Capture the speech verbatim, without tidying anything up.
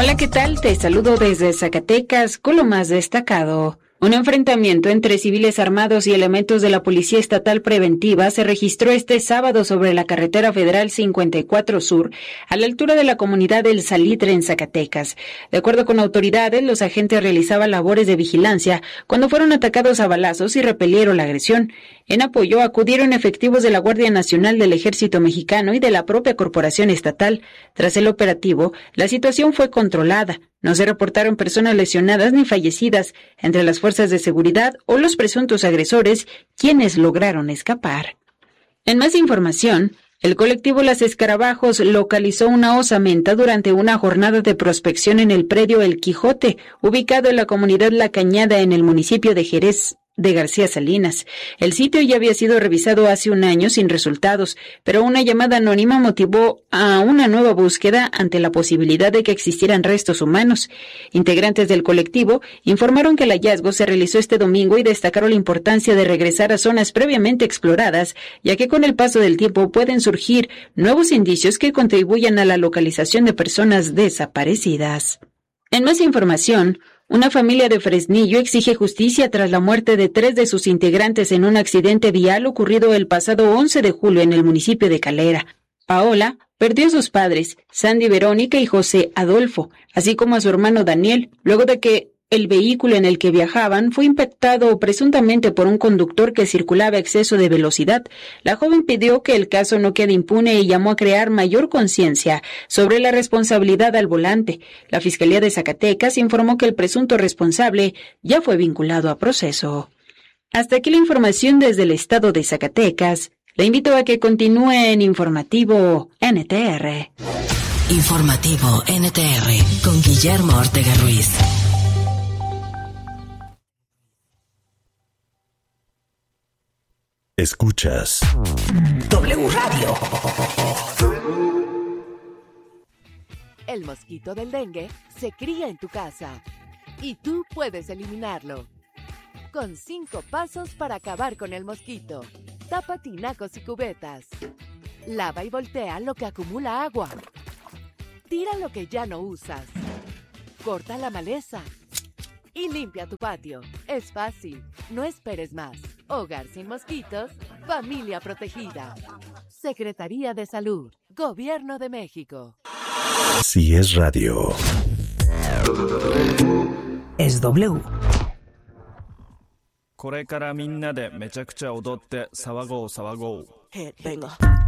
Hola, ¿qué tal? Te saludo desde Zacatecas con lo más destacado. Un enfrentamiento entre civiles armados y elementos de la Policía Estatal Preventiva se registró este sábado sobre la carretera federal cincuenta y cuatro Sur, a la altura de la comunidad del Salitre en Zacatecas. De acuerdo con autoridades, los agentes realizaban labores de vigilancia cuando fueron atacados a balazos y repelieron la agresión. En apoyo acudieron efectivos de la Guardia Nacional, del Ejército Mexicano y de la propia Corporación Estatal. Tras el operativo, la situación fue controlada. No se reportaron personas lesionadas ni fallecidas entre las fuerzas de seguridad o los presuntos agresores, quienes lograron escapar. En más información, el colectivo Las Escarabajos localizó una osamenta durante una jornada de prospección en el predio El Quijote, ubicado en la comunidad La Cañada, en el municipio de Jerez de García Salinas. El sitio ya había sido revisado hace un año sin resultados, pero una llamada anónima motivó a una nueva búsqueda ante la posibilidad de que existieran restos humanos. Integrantes del colectivo informaron que el hallazgo se realizó este domingo y destacaron la importancia de regresar a zonas previamente exploradas, ya que con el paso del tiempo pueden surgir nuevos indicios que contribuyan a la localización de personas desaparecidas. En más información, una familia de Fresnillo exige justicia tras la muerte de tres de sus integrantes en un accidente vial ocurrido el pasado once de julio en el municipio de Calera. Paola perdió a sus padres, Sandy Verónica y José Adolfo, así como a su hermano Daniel, luego de que el vehículo en el que viajaban fue impactado presuntamente por un conductor que circulaba a exceso de velocidad. La joven pidió que el caso no quede impune y llamó a crear mayor conciencia sobre la responsabilidad al volante. La Fiscalía de Zacatecas informó que el presunto responsable ya fue vinculado a proceso. Hasta aquí la información desde el estado de Zacatecas. Le invito a que continúe en Informativo N T R. Informativo N T R con Guillermo Ortega Ruiz. Escuchas W Radio. El mosquito del dengue se cría en tu casa y tú puedes eliminarlo. Con cinco pasos para acabar con el mosquito. Tapa tinacos y cubetas. Lava y voltea lo que acumula agua. Tira lo que ya no usas. Corta la maleza. Y limpia tu patio. Es fácil. No esperes más. Hogar sin mosquitos. Familia protegida. Secretaría de Salud. Gobierno de México. Si es radio, es W. これからみんなでめちゃくちゃ踊って騒ごう騒ごう。 Venga.